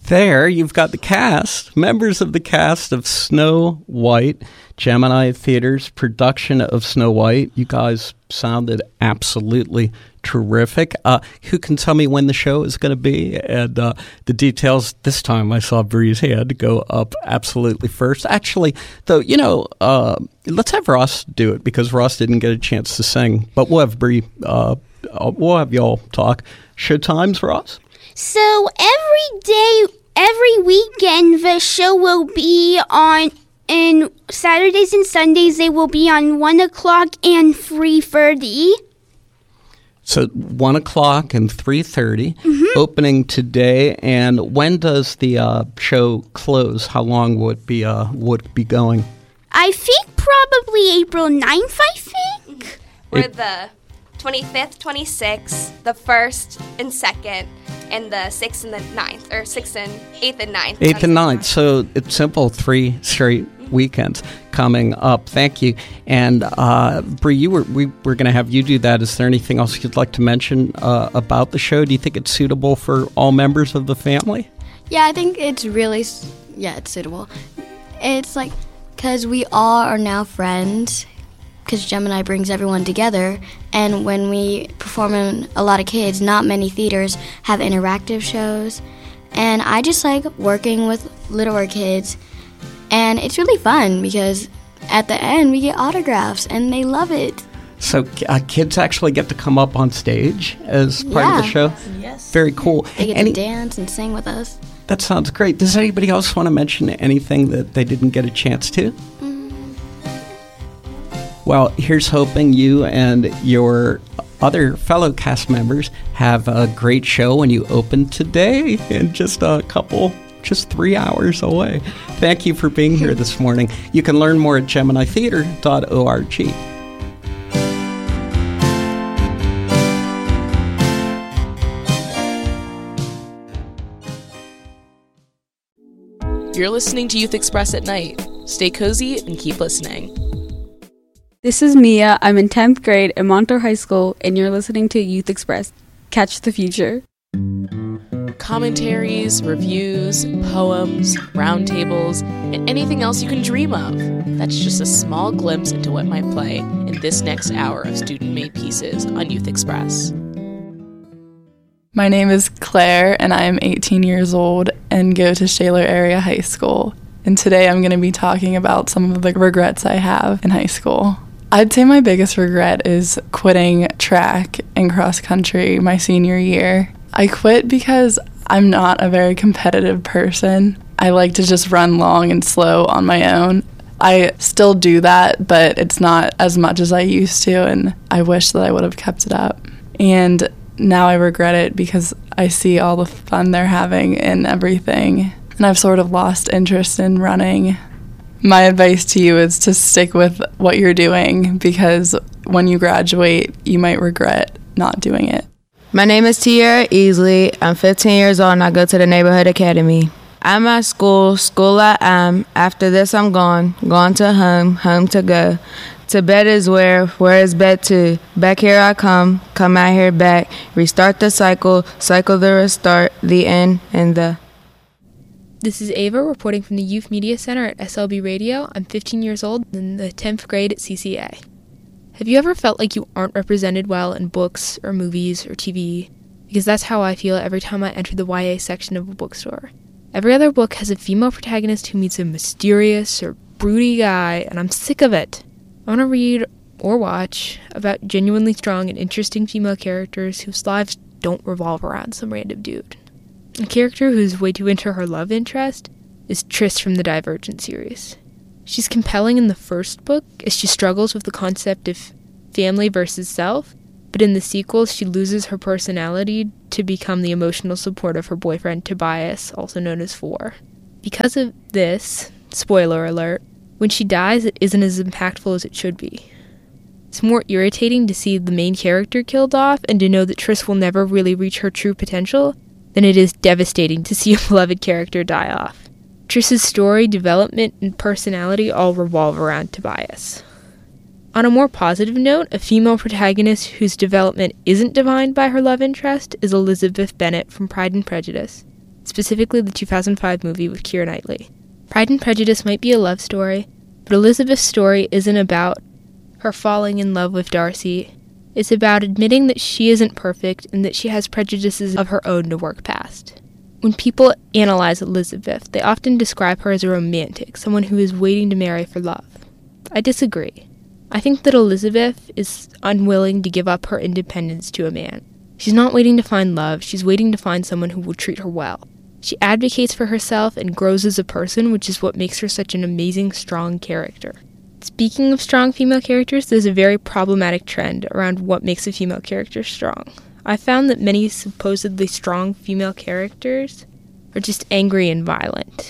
There, you've got the cast, members of the cast of Snow White, Gemini Theater's production of Snow White. You guys sounded absolutely terrific. Who can tell me when the show is going to be? And the details, this time I saw Bree's hand go up absolutely first. Actually, though, let's have Ross do it because Ross didn't get a chance to sing. But we'll have Bree, we'll have y'all talk. Showtimes, Ross? So every weekend, the show will be on, and Saturdays and Sundays, they will be on 1 o'clock and 3:30. So 1 o'clock and 3:30, opening today. And when does the show close? How long would it be going? I think probably April 9th, I think. We're the 25th, 26th, the 1st and 2nd, and the 6th and the 9th, or 6th and 8th and 9th. 8th and 9th. So it's simple, 3 straight weekends coming up. Thank you. And Bree, we were going to have you do that. Is there anything else you'd like to mention about the show? Do you think it's suitable for all members of the family? Yeah, I think it's really, it's suitable. It's like, because we all are now friends, because Gemini brings everyone together, and when we perform in a lot of kids, not many theaters have interactive shows, and I just like working with littler kids, and it's really fun because at the end we get autographs, and they love it. So kids actually get to come up on stage as part of the show? Yes. Very cool. They get to dance and sing with us. That sounds great. Does anybody else want to mention anything that they didn't get a chance to? Well, here's hoping you and your other fellow cast members have a great show when you open today in just 3 hours away. Thank you for being here this morning. You can learn more at GeminiTheater.org. You're listening to Youth Express at night. Stay cozy and keep listening. This is Mia. I'm in 10th grade at Montour High School, and you're listening to Youth Express. Catch the future. Commentaries, reviews, poems, roundtables, and anything else you can dream of. That's just a small glimpse into what might play in this next hour of student-made pieces on Youth Express. My name is Claire, and I am 18 years old and go to Shaler Area High School. And today I'm going to be talking about some of the regrets I have in high school. I'd say my biggest regret is quitting track and cross country my senior year. I quit because I'm not a very competitive person. I like to just run long and slow on my own. I still do that, but it's not as much as I used to, and I wish that I would have kept it up. And now I regret it because I see all the fun they're having and everything, and I've sort of lost interest in running. My advice to you is to stick with what you're doing, because when you graduate, you might regret not doing it. My name is Tiara Easley. I'm 15 years old and I go to the neighborhood academy. I'm at school I am. After this I'm gone to home to go. To bed is where is bed to? Back here I come out here back. Restart the cycle the restart, the end, and the... This is Ava reporting from the Youth Media Center at SLB Radio. I'm 15 years old in the 10th grade at CCA. Have you ever felt like you aren't represented well in books or movies or TV? Because that's how I feel every time I enter the YA section of a bookstore. Every other book has a female protagonist who meets a mysterious or broody guy, and I'm sick of it. I want to read or watch about genuinely strong and interesting female characters whose lives don't revolve around some random dude. A character who's way too into her love interest is Tris from the Divergent series. She's compelling in the first book as she struggles with the concept of family versus self, but in the sequels she loses her personality to become the emotional support of her boyfriend Tobias, also known as Four. Because of this, spoiler alert, when she dies it isn't as impactful as it should be. It's more irritating to see the main character killed off and to know that Tris will never really reach her true potential than it is devastating to see a beloved character die off. Tris's story, development, and personality all revolve around Tobias. On a more positive note, a female protagonist whose development isn't defined by her love interest is Elizabeth Bennet from Pride and Prejudice. specifically the 2005 movie with Keira Knightley. Pride and Prejudice might be a love story, but Elizabeth's story isn't about her falling in love with Darcy. It's about admitting that she isn't perfect and that she has prejudices of her own to work past. When people analyze Elizabeth, they often describe her as a romantic, someone who is waiting to marry for love. I disagree. I think that Elizabeth is unwilling to give up her independence to a man. She's not waiting to find love, she's waiting to find someone who will treat her well. She advocates for herself and grows as a person, which is what makes her such an amazing, strong character. Speaking of strong female characters, there's a very problematic trend around what makes a female character strong. I found that many supposedly strong female characters are just angry and violent.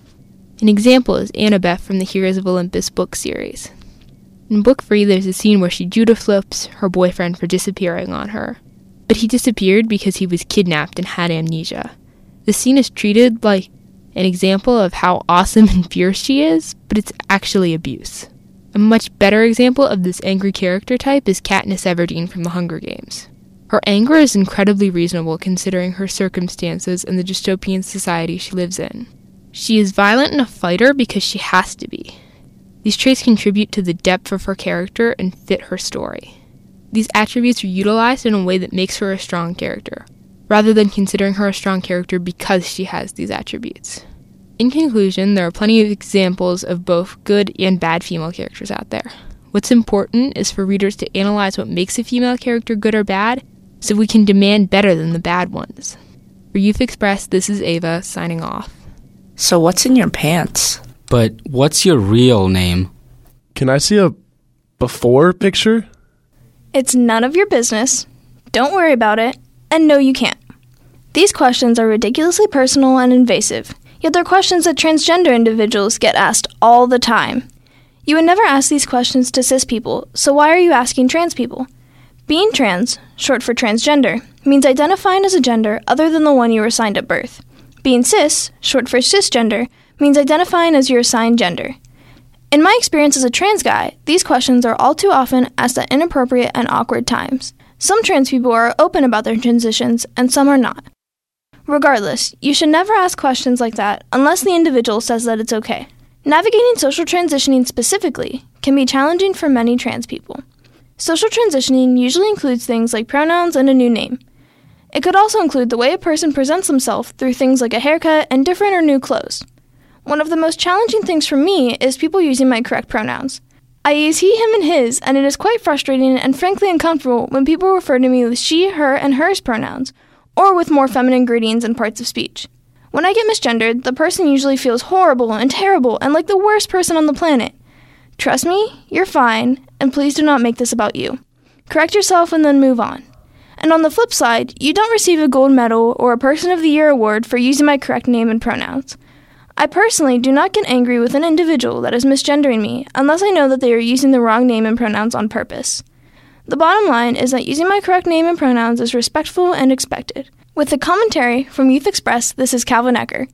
An example is Annabeth from the Heroes of Olympus book series. In book 3, there's a scene where she Judah flips her boyfriend for disappearing on her. But he disappeared because he was kidnapped and had amnesia. The scene is treated like an example of how awesome and fierce she is, but it's actually abuse. A much better example of this angry character type is Katniss Everdeen from The Hunger Games. Her anger is incredibly reasonable considering her circumstances and the dystopian society she lives in. She is violent and a fighter because she has to be. These traits contribute to the depth of her character and fit her story. These attributes are utilized in a way that makes her a strong character, rather than considering her a strong character because she has these attributes. In conclusion, there are plenty of examples of both good and bad female characters out there. What's important is for readers to analyze what makes a female character good or bad, so we can demand better than the bad ones. For Youth Express, this is Ava, signing off. So what's in your pants? But what's your real name? Can I see a before picture? It's none of your business. Don't worry about it. And no, you can't. These questions are ridiculously personal and invasive, yet they're questions that transgender individuals get asked all the time. You would never ask these questions to cis people, so why are you asking trans people? Being trans, short for transgender, means identifying as a gender other than the one you were assigned at birth. Being cis, short for cisgender, means identifying as your assigned gender. In my experience as a trans guy, these questions are all too often asked at inappropriate and awkward times. Some trans people are open about their transitions, and some are not. Regardless, you should never ask questions like that unless the individual says that it's okay. Navigating social transitioning specifically can be challenging for many trans people. Social transitioning usually includes things like pronouns and a new name. It could also include the way a person presents themselves through things like a haircut and different or new clothes. One of the most challenging things for me is people using my correct pronouns. I use he, him, and his, and it is quite frustrating and frankly uncomfortable when people refer to me with she, her, and hers pronouns, or with more feminine greetings and parts of speech. When I get misgendered, the person usually feels horrible and terrible and like the worst person on the planet. Trust me, you're fine, and please do not make this about you. Correct yourself and then move on. And on the flip side, you don't receive a gold medal or a Person of the Year award for using my correct name and pronouns. I personally do not get angry with an individual that is misgendering me unless I know that they are using the wrong name and pronouns on purpose. The bottom line is that using my correct name and pronouns is respectful and expected. With the commentary from Youth Express, this is Calvin Ecker.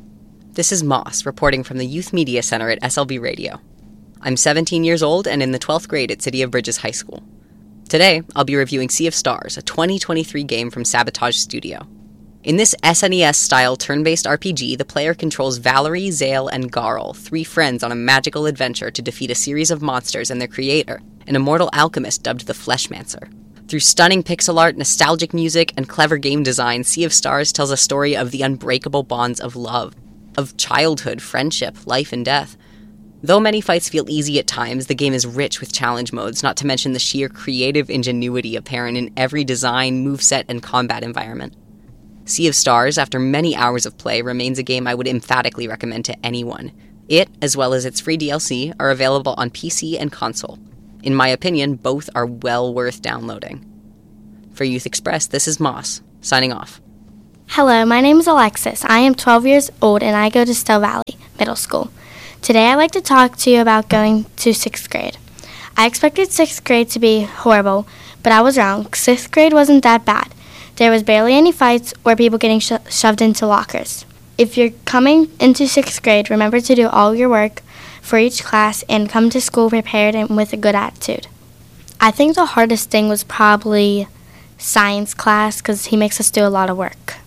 This is Moss, reporting from the Youth Media Center at SLB Radio. I'm 17 years old and in the 12th grade at City of Bridges High School. Today, I'll be reviewing Sea of Stars, a 2023 game from Sabotage Studio. In this SNES-style turn-based RPG, the player controls Valerie, Zale, and Garl, 3 friends on a magical adventure to defeat a series of monsters and their creator, an immortal alchemist dubbed the Fleshmancer. Through stunning pixel art, nostalgic music, and clever game design, Sea of Stars tells a story of the unbreakable bonds of love, of childhood, friendship, life, and death. Though many fights feel easy at times, the game is rich with challenge modes, not to mention the sheer creative ingenuity apparent in every design, moveset, and combat environment. Sea of Stars, after many hours of play, remains a game I would emphatically recommend to anyone. It, as well as its free DLC, are available on PC and console. In my opinion, both are well worth downloading. For Youth Express, this is Moss, signing off. Hello, my name is Alexis. I am 12 years old and I go to Still Valley Middle School. Today I'd like to talk to you about going to 6th grade. I expected 6th grade to be horrible, but I was wrong. 6th grade wasn't that bad. There was barely any fights or people getting shoved into lockers. If you're coming into 6th grade, remember to do all your work for each class and come to school prepared and with a good attitude. I think the hardest thing was probably science class because he makes us do a lot of work.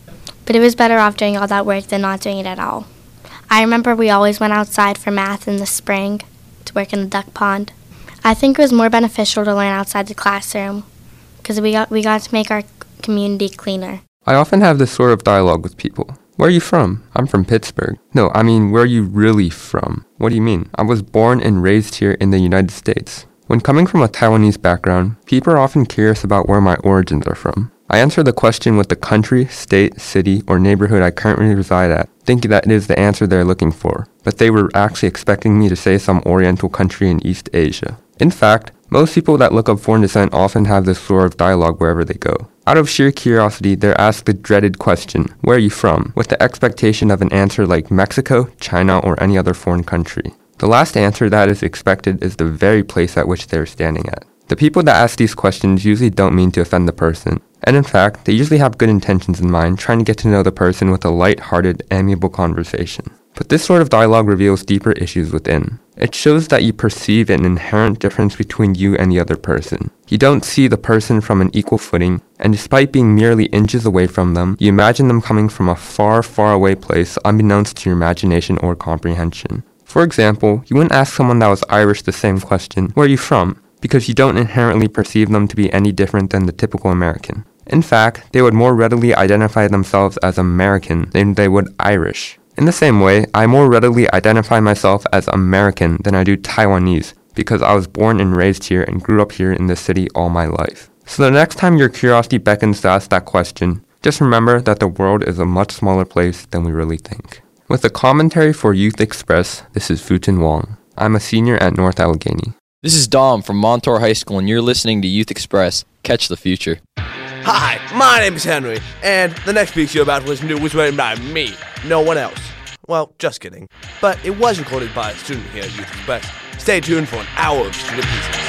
but it was better off doing all that work than not doing it at all. I remember we always went outside for math in the spring to work in the duck pond. I think it was more beneficial to learn outside the classroom because we got to make our community cleaner. I often have this sort of dialogue with people. Where are you from? I'm from Pittsburgh. No, I mean, where are you really from? What do you mean? I was born and raised here in the United States. When coming from a Taiwanese background, people are often curious about where my origins are from. I answer the question with the country, state, city, or neighborhood I currently reside at, thinking that it is the answer they're looking for, but they were actually expecting me to say some oriental country in East Asia. In fact, most people that look up foreign descent often have this sort of dialogue wherever they go. Out of sheer curiosity, they're asked the dreaded question, where are you from, with the expectation of an answer like Mexico, China, or any other foreign country. The last answer that is expected is the very place at which they're standing at. The people that ask these questions usually don't mean to offend the person, and in fact, they usually have good intentions in mind, trying to get to know the person with a light-hearted, amiable conversation. But this sort of dialogue reveals deeper issues within. It shows that you perceive an inherent difference between you and the other person. You don't see the person from an equal footing, and despite being merely inches away from them, you imagine them coming from a far, far away place unbeknownst to your imagination or comprehension. For example, you wouldn't ask someone that was Irish the same question, where are you from? Because you don't inherently perceive them to be any different than the typical American. In fact, they would more readily identify themselves as American than they would Irish. In the same way, I more readily identify myself as American than I do Taiwanese, because I was born and raised here and grew up here in this city all my life. So the next time your curiosity beckons to ask that question, just remember that the world is a much smaller place than we really think. With a commentary for Youth Express, this is Futin Wong. I'm a senior at North Allegheny. This is Dom from Montour High School, and you're listening to Youth Express. Catch the future. Hi, my name is Henry, and the next piece you're about to listen to was written by me, no one else. Well, just kidding. But it was recorded by a student here at Youth Express. Stay tuned for an hour of student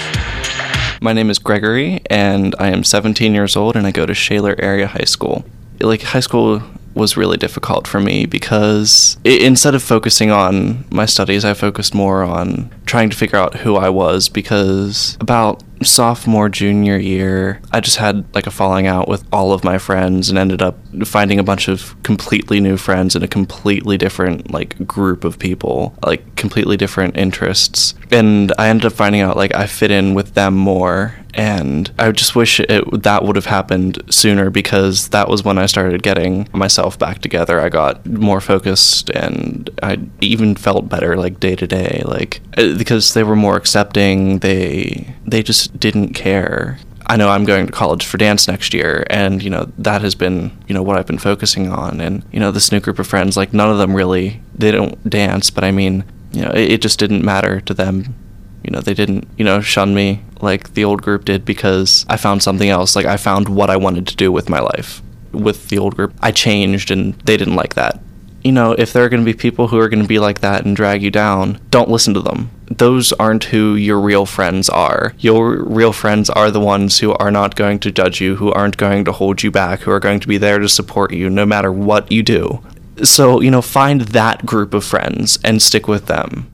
pieces. My name is Gregory, and I am 17 years old, and I go to Shaler Area High School. High school was really difficult for me because instead of focusing on my studies, I focused more on trying to figure out who I was, because about sophomore, junior year, I just had a falling out with all of my friends and ended up finding a bunch of completely new friends in a completely different group of people, completely different interests. And I ended up finding out I fit in with them more. And I just wish that would have happened sooner, because that was when I started getting myself back together. I got more focused, and I even felt better day to day, because they were more accepting. They just didn't care. I know I'm going to college for dance next year, and that has been what I've been focusing on. And this new group of friends, none of them really, they don't dance, but I mean, it just didn't matter to them. They didn't, shun me like the old group did, because I found something else. I found what I wanted to do with my life. With the old group, I changed, and they didn't like that. If there are going to be people who are going to be like that and drag you down, don't listen to them. Those aren't who your real friends are. Your real friends are the ones who are not going to judge you, who aren't going to hold you back, who are going to be there to support you no matter what you do. So, find that group of friends and stick with them.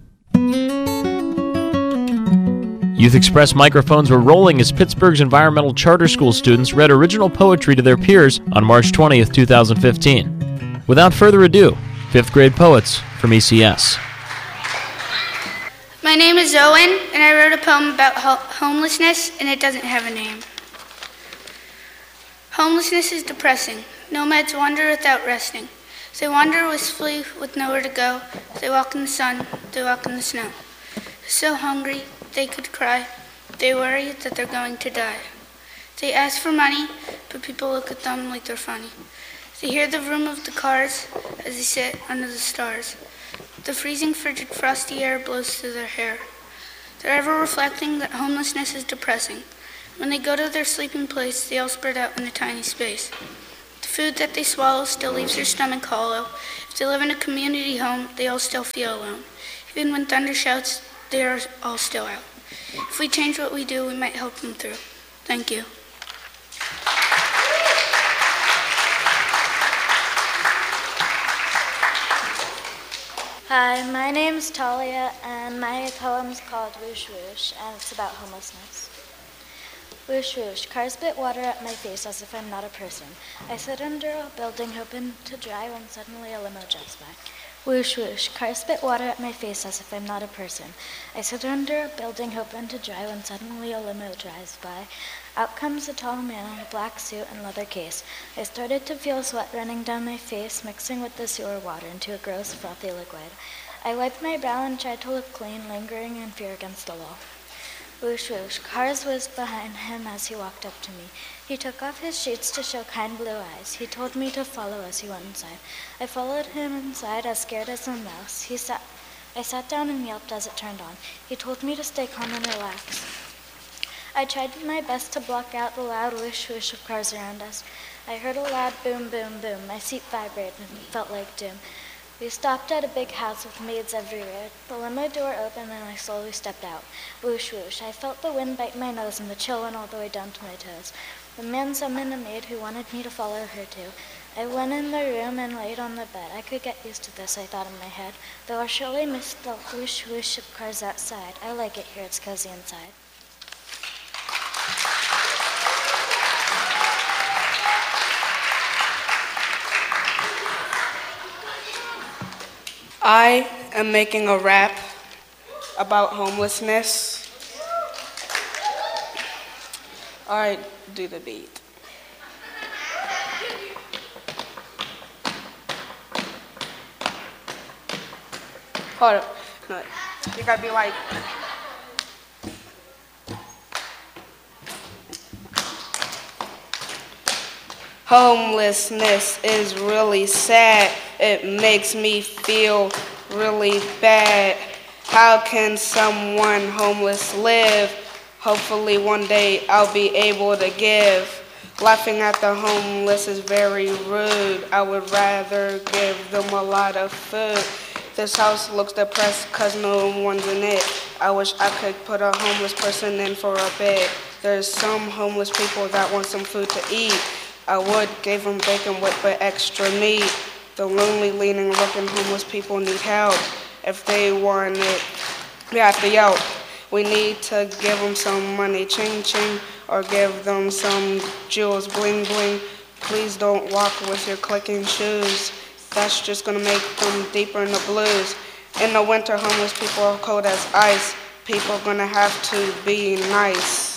Youth Express microphones were rolling as Pittsburgh's environmental charter school students read original poetry to their peers on March 20th, 2015. Without further ado, 5th grade poets from ECS. My name is Owen, and I wrote a poem about homelessness, and it doesn't have a name. Homelessness is depressing. Nomads wander without resting. They wander wistfully with nowhere to go. They walk in the sun, they walk in the snow. So hungry, they could cry. They worry that they're going to die. They ask for money, but people look at them like they're funny. They hear the vroom of the cars as they sit under the stars. The freezing, frigid, frosty air blows through their hair. They're ever reflecting that homelessness is depressing. When they go to their sleeping place, they all spread out in a tiny space. The food that they swallow still leaves their stomach hollow. If they live in a community home, they all still feel alone. Even when thunder shouts, they are all still out. If we change what we do, we might help them through. Thank you. Hi, my name's Talia, and my poem's called Whoosh Whoosh, and it's about homelessness. Whoosh, whoosh, cars spit water at my face as if I'm not a person. I sit under a building hoping to dry when suddenly a limo drives by. Whoosh, whoosh, cars spit water at my face as if I'm not a person. I sit under a building hoping to dry when suddenly a limo drives by. Out comes a tall man in a black suit and leather case. I started to feel sweat running down my face, mixing with the sewer water into a gross, frothy liquid. I wiped my brow and tried to look clean, lingering in fear against the wall. Whoosh, whoosh, cars whizzed behind him as he walked up to me. He took off his sheets to show kind blue eyes. He told me to follow as he went inside. I followed him inside, as scared as a mouse. I sat down and yelped as it turned on. He told me to stay calm and relax. I tried my best to block out the loud whoosh, whoosh of cars around us. I heard a loud boom, boom, boom. My seat vibrated and felt like doom. We stopped at a big house with maids everywhere. The limo door opened and I slowly stepped out. Whoosh, whoosh. I felt the wind bite my nose and the chill went all the way down to my toes. The man summoned a maid who wanted me to follow her too. I went in the room and laid on the bed. I could get used to this, I thought in my head. Though I surely missed the whoosh, whoosh of cars outside. I like it here, it's cozy inside. I am making a rap about homelessness. All right, do the beat. Hold up. No, you gotta be like. Homelessness is really sad. It makes me feel really bad. How can someone homeless live? Hopefully one day I'll be able to give. Laughing at the homeless is very rude. I would rather give them a lot of food. This house looks depressed cause no one's in it. I wish I could put a homeless person in for a bit. There's some homeless people that want some food to eat. I would give them bacon with but extra meat. The lonely, leaning, looking homeless people need help. If they want it, we have to yelp. We need to give them some money, ching ching, or give them some jewels, bling bling. Please don't walk with your clicking shoes. That's just gonna make them deeper in the blues. In the winter, homeless people are cold as ice. People are gonna have to be nice.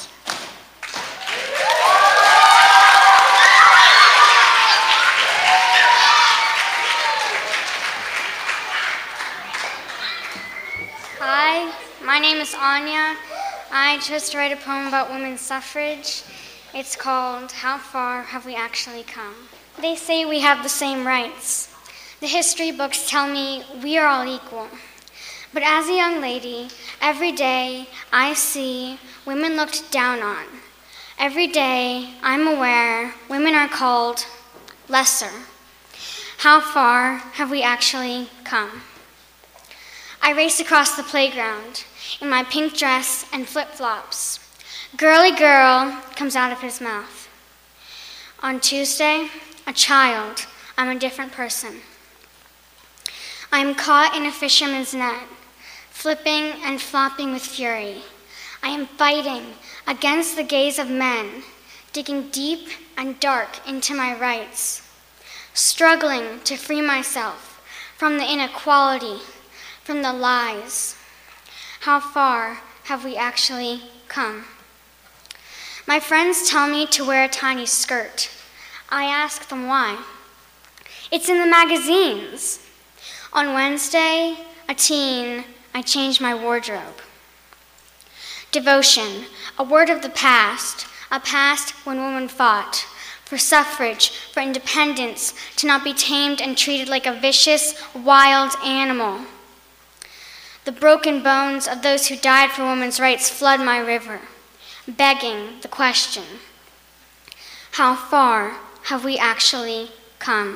Hi, my name is Anya. I chose to write a poem about women's suffrage. It's called How Far Have We Actually Come? They say we have the same rights. The history books tell me we are all equal. But as a young lady, every day I see women looked down on. Every day I'm aware women are called lesser. How far have we actually come? I race across the playground in my pink dress and flip-flops. Girly girl comes out of his mouth. On Tuesday, a child, I'm a different person. I'm caught in a fisherman's net, flipping and flopping with fury. I am fighting against the gaze of men, digging deep and dark into my rights, struggling to free myself from the inequality, from the lies. How far have we actually come? My friends tell me to wear a tiny skirt. I ask them why. It's in the magazines. On Wednesday, a teen, I changed my wardrobe. Devotion, a word of the past, a past when women fought for suffrage, for independence, to not be tamed and treated like a vicious, wild animal. The broken bones of those who died for women's rights flood my river, begging the question, how far have we actually come?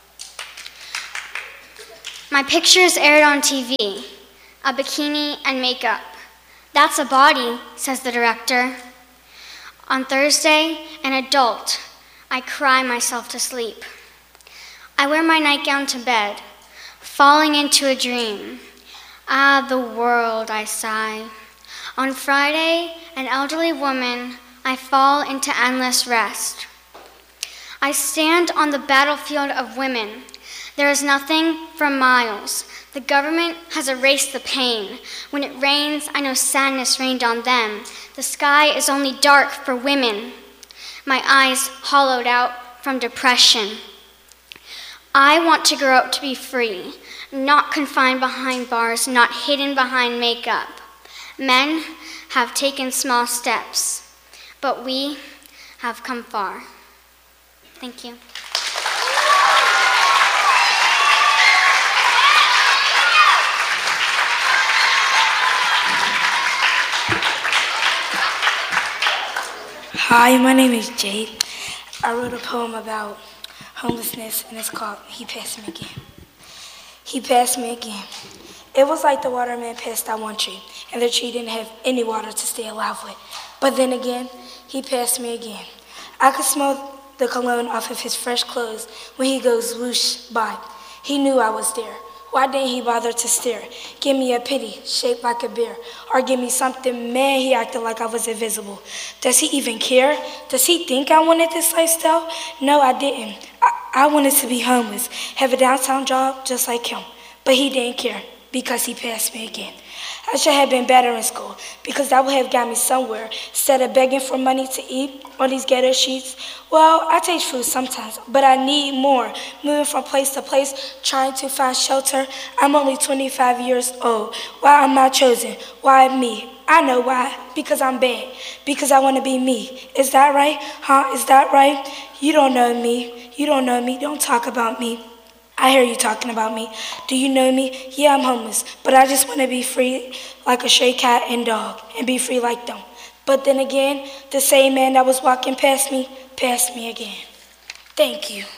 My pictures aired on TV, a bikini and makeup. That's a body, says the director. On Thursday, an adult, I cry myself to sleep. I wear my nightgown to bed, falling into a dream. Ah, the world, I sigh. On Friday, an elderly woman I fall into endless rest. I stand on the battlefield of women. There is nothing for miles. The government has erased the pain. When it rains, I know sadness rained on them. The sky is only dark for women. My eyes hollowed out from depression. I want to grow up to be free, not confined behind bars, not hidden behind makeup. Men have taken small steps, but we have come far. Thank you. Hi, my name is Jade. I wrote a poem about homelessness, and it's called He Passed Me Again. He passed me again. It was like the waterman passed that one tree, and the tree didn't have any water to stay alive with. But then again, he passed me again. I could smell the cologne off of his fresh clothes when he goes whoosh by. He knew I was there. Why didn't he bother to stare? Give me a pity, shaped like a bear. Or give me something, man, he acted like I was invisible. Does he even care? Does he think I wanted this lifestyle? No, I didn't. I wanted to be homeless, have a downtown job just like him. But he didn't care because he passed me again. I should have been better in school because that would have got me somewhere instead of begging for money to eat on these ghetto streets. Well, I taste food sometimes, but I need more. Moving from place to place, trying to find shelter. I'm only 25 years old. Why am I chosen? Why me? I know why. Because I'm bad. Because I want to be me. Is that right? Huh? Is that right? You don't know me. You don't know me. Don't talk about me. I hear you talking about me. Do you know me? Yeah, I'm homeless, but I just want to be free like a stray cat and dog and be free like them. But then again, the same man that was walking past me again. Thank you.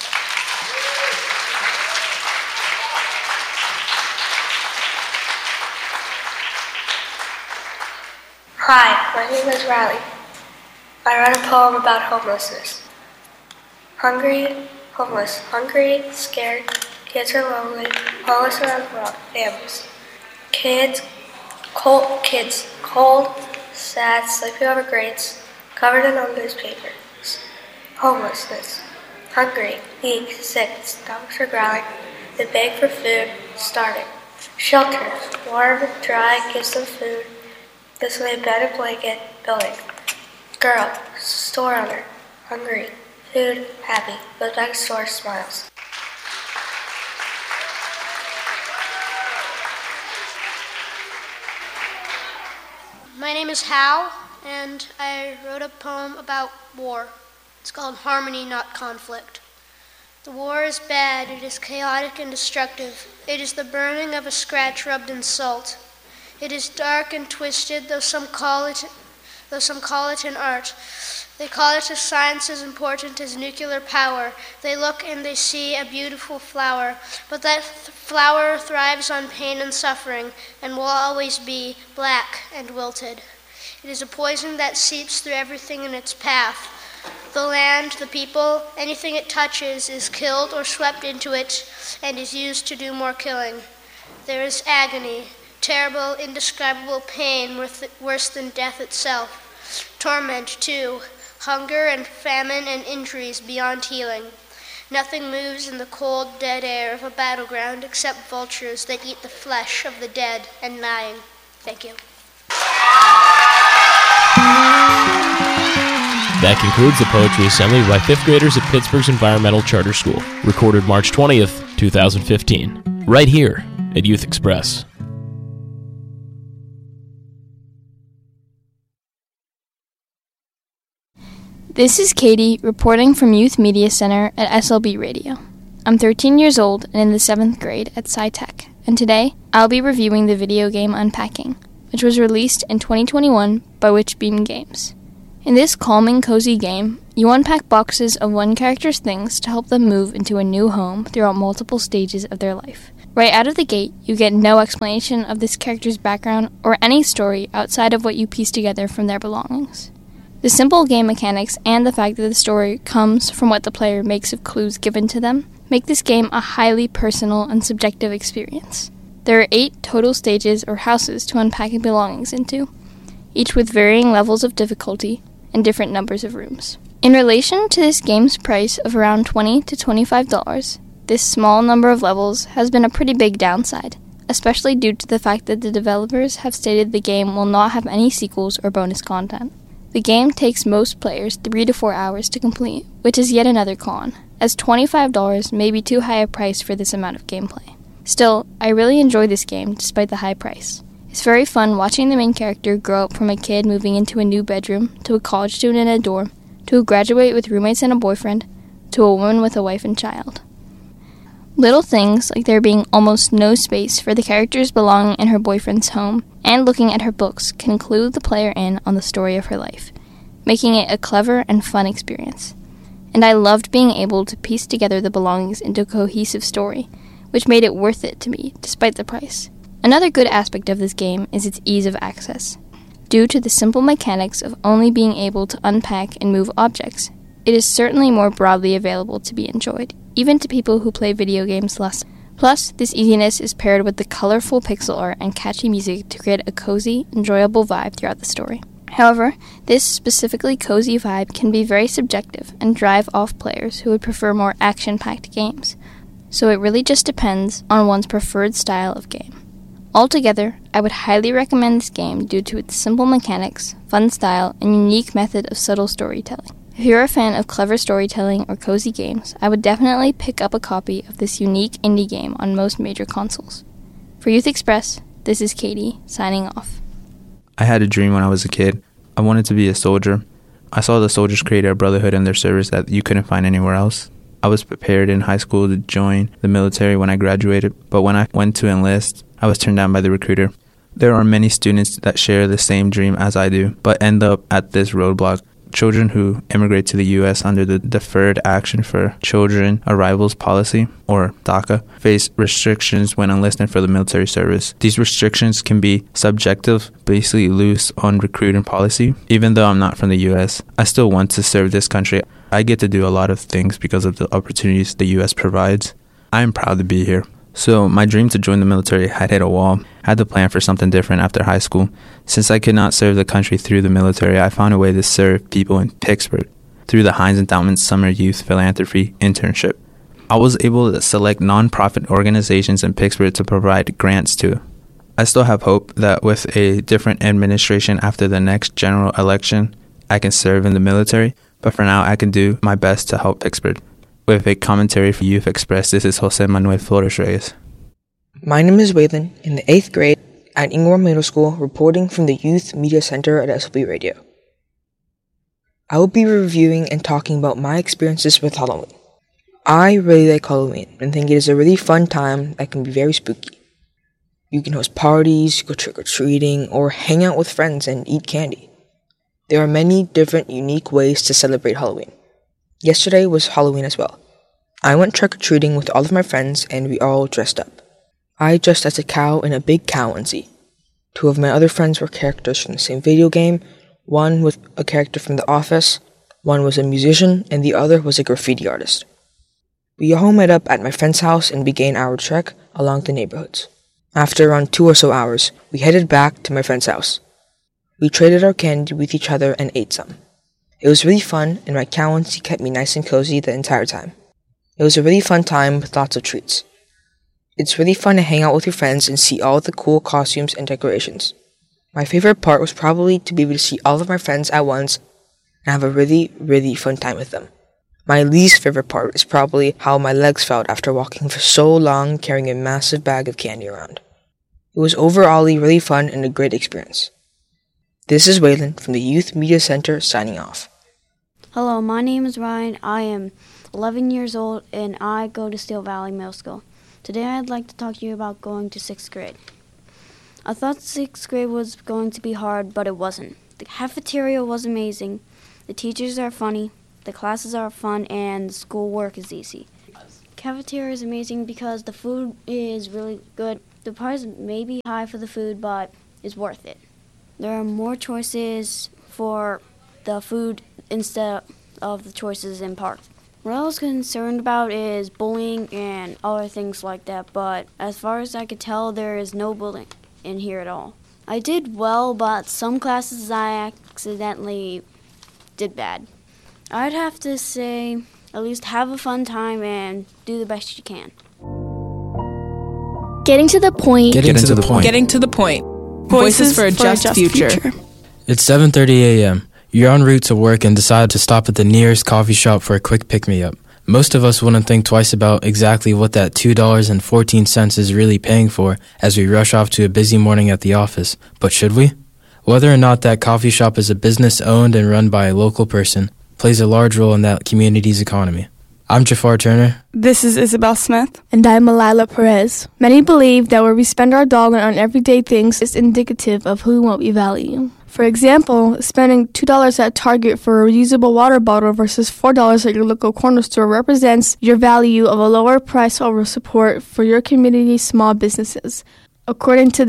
Hi, my name is Riley. I wrote a poem about homelessness. Homeless, hungry, scared, kids are lonely, homeless around the world, families. Kids, cold, sad, sleeping over grates, covered in old newspapers. Homelessness, hungry, weak, sick, stomachs are growling, they beg for food, starving. Shelter, warm, dry, gives them food, gives them a bed and blanket, building. Girl, store owner, hungry, food, happy, goes back to store, smiles. My name is Hal, and I wrote a poem about war. It's called Harmony, Not Conflict. The war is bad, it is chaotic and destructive. It is the burning of a scratch rubbed in salt. It is dark and twisted, though some call it an art. They call it a science as important as nuclear power. They look and they see a beautiful flower, but that flower thrives on pain and suffering and will always be black and wilted. It is a poison that seeps through everything in its path. The land, the people, anything it touches is killed or swept into it and is used to do more killing. There is agony, terrible, indescribable pain worse than death itself. Torment, too, hunger and famine and injuries beyond healing. Nothing moves in the cold, dead air of a battleground except vultures that eat the flesh of the dead and dying. Thank you. That concludes the Poetry Assembly by 5th graders at Pittsburgh's Environmental Charter School, recorded March 20th, 2015, right here at Youth Express. This is Katie reporting from Youth Media Center at SLB Radio. I'm 13 years old and in the 7th grade at SciTech, and today I'll be reviewing the video game Unpacking, which was released in 2021 by Witchbeam Games. In this calming, cozy game, you unpack boxes of one character's things to help them move into a new home throughout multiple stages of their life. Right out of the gate, you get no explanation of this character's background or any story outside of what you piece together from their belongings. The simple game mechanics and the fact that the story comes from what the player makes of clues given to them make this game a highly personal and subjective experience. There are 8 total stages or houses to unpack your belongings into, each with varying levels of difficulty, and different numbers of rooms. In relation to this game's price of around $20 to $25, this small number of levels has been a pretty big downside, especially due to the fact that the developers have stated the game will not have any sequels or bonus content. The game takes most players 3 to 4 hours to complete, which is yet another con, as $25 may be too high a price for this amount of gameplay. Still, I really enjoy this game despite the high price. It's very fun watching the main character grow up from a kid moving into a new bedroom, to a college student in a dorm, to a graduate with roommates and a boyfriend, to a woman with a wife and child. Little things like there being almost no space for the character's belonging in her boyfriend's home, and looking at her books can clue the player in on the story of her life, making it a clever and fun experience. And I loved being able to piece together the belongings into a cohesive story, which made it worth it to me, despite the price. Another good aspect of this game is its ease of access. Due to the simple mechanics of only being able to unpack and move objects, it is certainly more broadly available to be enjoyed, even to people who play video games less. Plus, this easiness is paired with the colorful pixel art and catchy music to create a cozy, enjoyable vibe throughout the story. However, this specifically cozy vibe can be very subjective and drive off players who would prefer more action-packed games, so it really just depends on one's preferred style of game. Altogether, I would highly recommend this game due to its simple mechanics, fun style, and unique method of subtle storytelling. If you're a fan of clever storytelling or cozy games, I would definitely pick up a copy of this unique indie game on most major consoles. For Youth Express, this is Katie, signing off. I had a dream when I was a kid. I wanted to be a soldier. I saw the soldiers create a brotherhood in their service that you couldn't find anywhere else. I was prepared in high school to join the military when I graduated, but when I went to enlist, I was turned down by the recruiter. There are many students that share the same dream as I do, but end up at this roadblock. Children who immigrate to the U.S. under the Deferred Action for Children Arrivals Policy, or DACA, face restrictions when enlisting for the military service. These restrictions can be subjective, basically loose on recruiting policy. Even though I'm not from the U.S., I still want to serve this country. I get to do a lot of things because of the opportunities the U.S. provides. I am proud to be here. So my dream to join the military had hit a wall. I had to plan for something different after high school. Since I could not serve the country through the military, I found a way to serve people in Pittsburgh through the Heinz Endowment Summer Youth Philanthropy Internship. I was able to select nonprofit organizations in Pittsburgh to provide grants to. I still have hope that with a different administration after the next general election, I can serve in the military, but for now I can do my best to help Pittsburgh. With a commentary for Youth Express, this is Jose Manuel Flores Reyes. My name is Waylon, in the 8th grade at Ingram Middle School, reporting from the Youth Media Center at SLB Radio. I will be reviewing and talking about my experiences with Halloween. I really like Halloween and think it is a really fun time that can be very spooky. You can host parties, go trick-or-treating, or hang out with friends and eat candy. There are many different unique ways to celebrate Halloween. Yesterday was Halloween as well. I went trick-or-treating with all of my friends and we all dressed up. I dressed as a cow in a big cow onesie. 2 of my other friends were characters from the same video game, one was a character from The Office, one was a musician, and the other was a graffiti artist. We all met up at my friend's house and began our trek along the neighborhoods. After around 2 or so hours, we headed back to my friend's house. We traded our candy with each other and ate some. It was really fun, and my cow onesie kept me nice and cozy the entire time. It was a really fun time with lots of treats. It's really fun to hang out with your friends and see all the cool costumes and decorations. My favorite part was probably to be able to see all of my friends at once and have a really, really fun time with them. My least favorite part is probably how my legs felt after walking for so long carrying a massive bag of candy around. It was overall really fun and a great experience. This is Waylon from the Youth Media Center signing off. Hello, my name is Ryan. I am 11 years old and I go to Steel Valley Middle School. Today I'd like to talk to you about going to 6th grade. I thought 6th grade was going to be hard, but it wasn't. The cafeteria was amazing, the teachers are funny, the classes are fun, and the schoolwork is easy. Cafeteria is amazing because the food is really good. The price may be high for the food, but it's worth it. There are more choices for the food instead of the choices in parks. What I was concerned about is bullying and other things like that, but as far as I could tell, there is no bullying in here at all. I did well, but some classes I accidentally did bad. I'd have to say at least have a fun time and do the best you can. Getting to the point. Getting to the point. Getting to the point. Voices for a just future. It's 7:30 a.m. You're en route to work and decide to stop at the nearest coffee shop for a quick pick-me-up. Most of us wouldn't think twice about exactly what that $2.14 is really paying for as we rush off to a busy morning at the office. But should we? Whether or not that coffee shop is a business owned and run by a local person plays a large role in that community's economy. I'm Jafar Turner. This is Isabel Smith. And I'm Malila Perez. Many believe that where we spend our dollar on everyday things is indicative of who and what we value. For example, spending $2 at Target for a reusable water bottle versus $4 at your local corner store represents your value of a lower price over support for your community's small businesses. According to the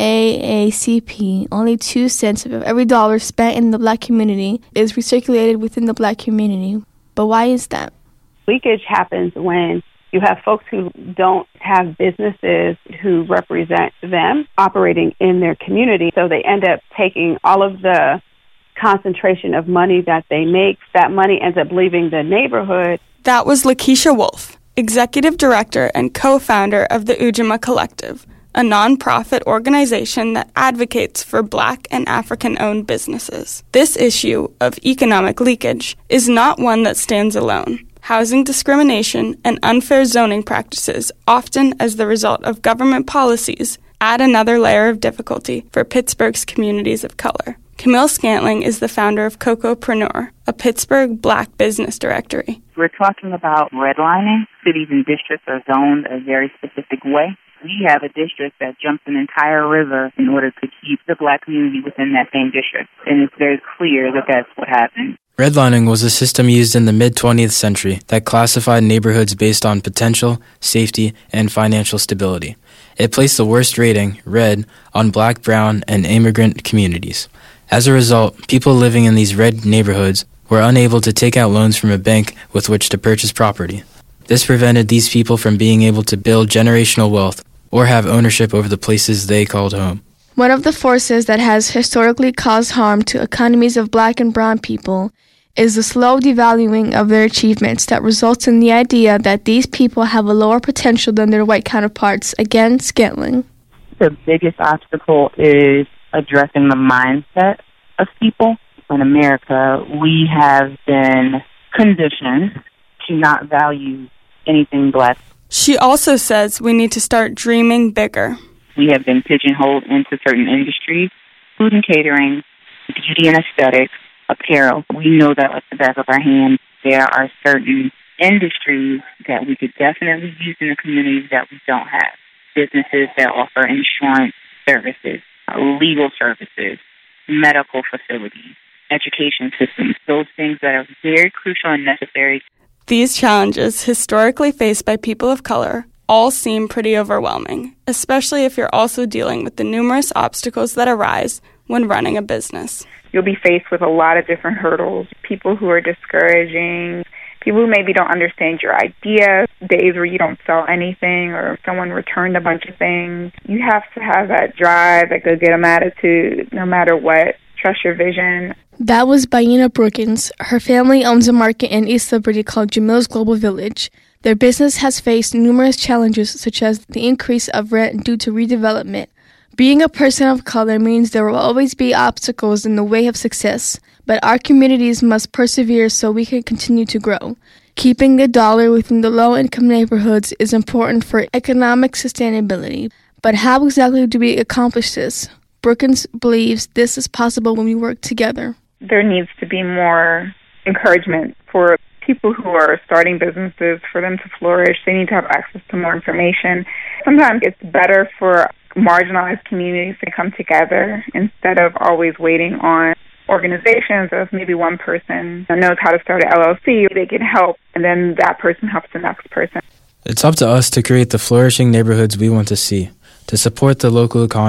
NAACP, only 2 cents of every dollar spent in the Black community is recirculated within the Black community. But why is that? Leakage happens when you have folks who don't have businesses who represent them operating in their community. So they end up taking all of the concentration of money that they make. That money ends up leaving the neighborhood. That was Lakeisha Wolf, Executive Director and co-founder of the Ujamaa Collective, a nonprofit organization that advocates for Black and African-owned businesses. This issue of economic leakage is not one that stands alone. Housing discrimination and unfair zoning practices, often as the result of government policies, add another layer of difficulty for Pittsburgh's communities of color. Camille Scantling is the founder of Cocopreneur, a Pittsburgh Black business directory. We're talking about redlining. Cities and districts are zoned a very specific way. We have a district that jumps an entire river in order to keep the Black community within that same district. And it's very clear that that's what happened. Redlining was a system used in the mid-20th century that classified neighborhoods based on potential, safety, and financial stability. It placed the worst rating, red, on Black, brown, and immigrant communities. As a result, people living in these red neighborhoods were unable to take out loans from a bank with which to purchase property. This prevented these people from being able to build generational wealth or have ownership over the places they called home. One of the forces that has historically caused harm to economies of Black and brown people is the slow devaluing of their achievements that results in the idea that these people have a lower potential than their white counterparts. Again, Scantling. The biggest obstacle is addressing the mindset of people. In America, we have been conditioned to not value anything Black. She also says we need to start dreaming bigger. We have been pigeonholed into certain industries, food and catering, beauty and aesthetics, apparel. We know that at the back of our hand, there are certain industries that we could definitely use in the communities that we don't have. Businesses that offer insurance services, legal services, medical facilities, education systems, those things that are very crucial and necessary. These challenges, historically faced by people of color, all seem pretty overwhelming, especially if you're also dealing with the numerous obstacles that arise when running a business. You'll be faced with a lot of different hurdles, people who are discouraging, people who maybe don't understand your idea, days where you don't sell anything or someone returned a bunch of things. You have to have that drive, that go-get-em attitude, no matter what. Trust your vision. That was Baina Brookins. Her family owns a market in East Liberty called Jamil's Global Village. Their business has faced numerous challenges, such as the increase of rent due to redevelopment. Being a person of color means there will always be obstacles in the way of success, but our communities must persevere so we can continue to grow. Keeping the dollar within the low-income neighborhoods is important for economic sustainability. But how exactly do we accomplish this? Brookins believes this is possible when we work together. There needs to be more encouragement for people who are starting businesses, for them to flourish. They need to have access to more information. Sometimes it's better for marginalized communities to come together instead of always waiting on organizations. Or if maybe one person knows how to start an LLC, they can help, and then that person helps the next person. It's up to us to create the flourishing neighborhoods we want to see, to support the local economy.